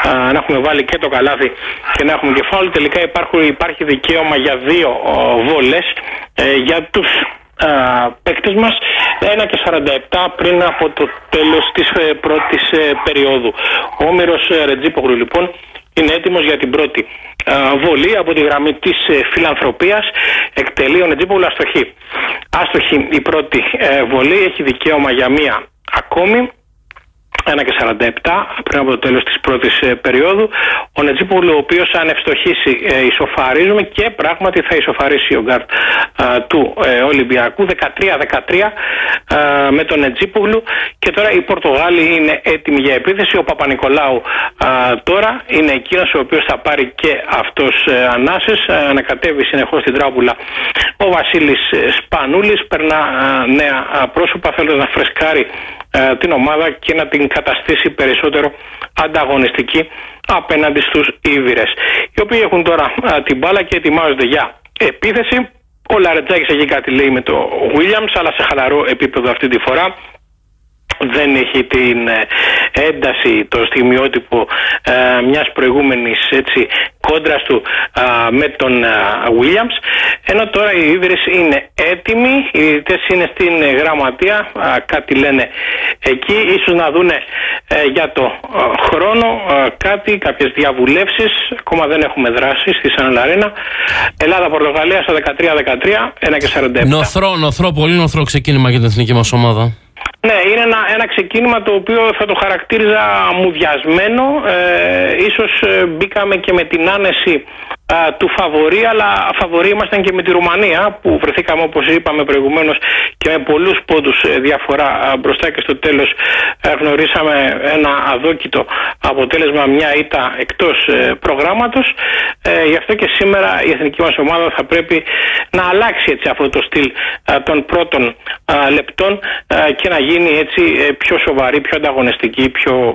να έχουμε βάλει και το καλάθι και να έχουμε και φάουλ. Τελικά υπάρχει δικαίωμα για 2 βόλες για τους παίκτες μας, 1:47 πριν από το τέλος της πρώτης περίοδου. Ο Όμηρος Ρετζίπογλου λοιπόν είναι έτοιμος για την πρώτη βολή από τη γραμμή της Φιλανθρωπίας. Εκτελεί ο Ρετζίπογλου άστοχη η πρώτη βολή, έχει δικαίωμα για μία ακόμη. 1:47 πριν από το τέλος της πρώτης περίοδου. Ο Νετζίπογλου, ο οποίος αν ευστοχίσει ισοφαρίζουμε, και πράγματι θα ισοφαρίσει ο γκάρτ του Ολυμπιακού. 13-13 με τον Νετζίπογλου. Και τώρα οι Πορτογάλοι είναι έτοιμοι για επίθεση. Ο Παπα-Νικολάου τώρα είναι εκείνος ο οποίος θα πάρει και αυτός ανάσες. Ανακατεύει συνεχώς την τράπουλα ο Βασίλης Σπανούλης. Περνά νέα πρόσωπα, θέλοντας να φρεσκάρει την ομάδα και να την καταστήσει περισσότερο ανταγωνιστική απέναντι στους Ήβηρες, οι οποίοι έχουν τώρα την μπάλα και ετοιμάζονται για επίθεση. Ο Λαρετζάκης εκεί κάτι λέει με το Williams, αλλά σε χαλαρό επίπεδο αυτή τη φορά. Δεν έχει την ένταση, το στιγμιότυπο μιας προηγούμενης κόντρας του με τον Williams. Ενώ τώρα οι Ήβηρες είναι έτοιμοι, οι διαιτητές είναι στην γραμματεία, κάτι λένε εκεί, ίσως να δούνε για το χρόνο κάποιες διαβουλεύσεις. Ακόμα δεν έχουμε δράσει στη Σαν Αρένα. Ελλάδα-Πορτογαλία στο 13-13, 1:47. Νοθρό, πολύ νοθρό ξεκίνημα για την εθνική μας ομάδα. Ναι, είναι ένα ξεκίνημα το οποίο θα το χαρακτήριζα μουδιασμένο. Ίσως μπήκαμε και με την άνεση του φαβορί, αλλά φαβορί ήμασταν και με τη Ρουμανία, που βρεθήκαμε, όπως είπαμε προηγουμένως, και με πολλούς πόντους διαφορά μπροστά, και στο τέλος γνωρίσαμε ένα αδόκητο αποτέλεσμα, μια ήττα εκτός προγράμματος. Γι' αυτό και σήμερα η εθνική μας ομάδα θα πρέπει να αλλάξει αυτό το στυλ των πρώτων λεπτών και να γίνει έτσι πιο σοβαρή, πιο ανταγωνιστική,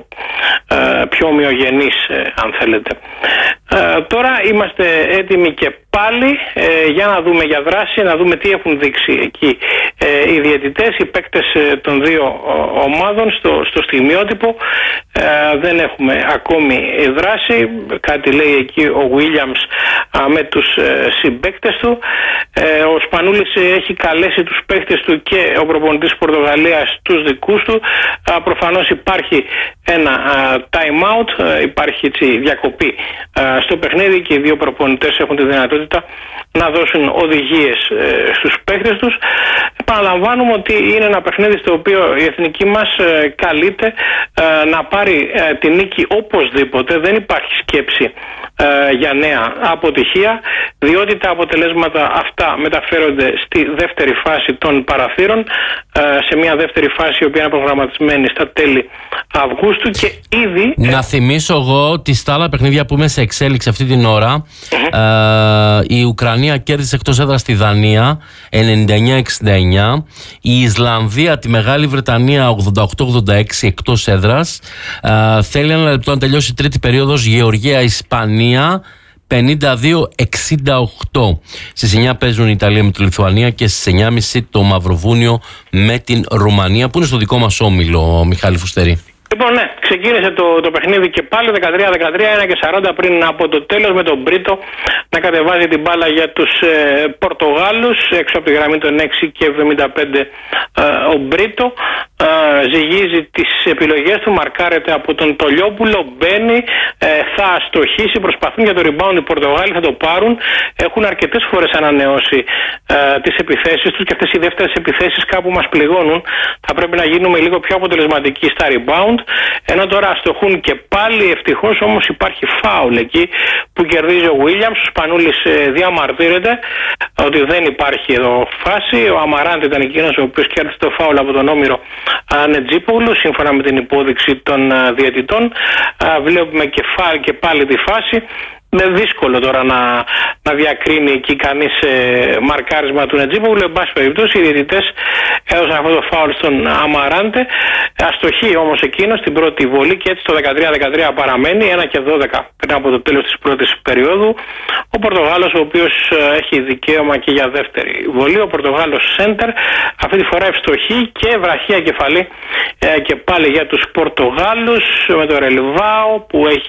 πιο ομοιογενής, αν θέλετε. Τώρα είμαστε έτοιμοι και πάλι για να δούμε για δράση, να δούμε τι έχουν δείξει εκεί οι διαιτητές, οι παίκτες των δύο ομάδων στο στιγμιότυπο. Δεν έχουμε ακόμη δράση. Κάτι λέει εκεί ο Williams με τους συμπαίκτες του. Ο Σπανούλης έχει καλέσει τους παίκτες του και ο προπονητής της Πορτογαλίας τους δικούς του. Προφανώς υπάρχει ένα time out, υπάρχει έτσι διακοπή στο παιχνίδι, και οι δύο προπονητές έχουν τη δυνατότητα να δώσουν οδηγίες στους παίκτες τους. Επαναλαμβάνουμε ότι είναι ένα παιχνίδι στο οποίο η εθνική μας καλείται να πάρει τη νίκη οπωσδήποτε. Δεν υπάρχει σκέψη για νέα αποτυχία, διότι τα αποτελέσματα αυτά μεταφέρονται στη δεύτερη φάση των παραθύρων, σε μια δεύτερη φάση η οποία είναι προγραμματισμένη στα τέλη Αυγούστου, και ήδη... Να θυμίσω εγώ ότι στα άλλα παιχνίδια που είμαι σε εξέλιξη αυτή την ώρα, η Ουκρανία κέρδισε εκτός έδρας στη Δανία 99-69, η Ισλανδία τη Μεγάλη Βρετανία 88-86 εκτός έδρας. Θέλει ένα λεπτό να τελειώσει η τρίτη περίοδος. Γεωργία-Ισπανία 52-68. Στις 9 παίζουν η Ιταλία με τη Λιθουανία και στις 9.30 το Μαυροβούνιο με την Ρουμανία, που είναι στο δικό μας όμιλο, Μιχάλη Φουστερή. Λοιπόν, ναι, ξεκίνησε το παιχνίδι και πάλι 13-13, 1:40 πριν από το τέλος, με τον Μπρίτο να κατεβάζει την μπάλα για τους Πορτογάλους έξω από τη γραμμή των 6:75. Ο Μπρίτο ζυγίζει τις επιλογές του, μαρκάρεται από τον Τολιόπουλο, μπαίνει, θα αστοχίσει, προσπαθούν για το rebound οι Πορτογάλοι, θα το πάρουν. Έχουν αρκετές φορές ανανεώσει τις επιθέσεις τους, και αυτές οι δεύτερες επιθέσεις κάπου μας πληγώνουν. Θα πρέπει να γίνουμε λίγο πιο αποτελεσματικοί στα rebound. Ενώ τώρα αστοχούν και πάλι, ευτυχώς όμως υπάρχει φάουλ εκεί που κερδίζει ο Williams. Ο Σπανούλης διαμαρτύρεται ότι δεν υπάρχει εδώ φάση. Ο Αμαράντη ήταν εκείνος ο οποίος κέρδισε το φάουλ από τον Όμηρο Νετζίπογλου, σύμφωνα με την υπόδειξη των διαιτητών. Βλέπουμε και πάλι τη φάση. Είναι δύσκολο τώρα να διακρίνει εκεί κανείς μαρκάρισμα του Νετζίπογλου. Εν πάση περιπτώσει, οι διαιτητές έδωσαν αυτό το φάουλ στον Αμαράντε. Αστοχεί όμως εκείνος στην πρώτη βολή, και έτσι το 13-13 παραμένει 1:12 πριν από το τέλος της πρώτης περίοδου. Ο Πορτογάλος, ο οποίος έχει δικαίωμα και για δεύτερη βολή, ο Πορτογάλος σέντερ, αυτή τη φορά ευστοχή και βραχία κεφαλή και πάλι για τους Πορτογάλους, με το Ρελβάο που έχει